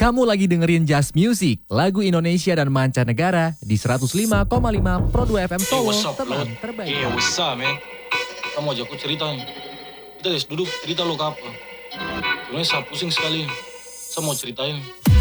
Kamu lagi dengerin Just Music, lagu Indonesia dan mancanegara di 105,5 Pro 2 FM Solo, what's up, teman Lord? terbaik. What's up, man? Kamu ajak aku cerita nih. Kita duduk cerita lo ke apa? Sebenarnya saya pusing sekali. Saya mau ceritain.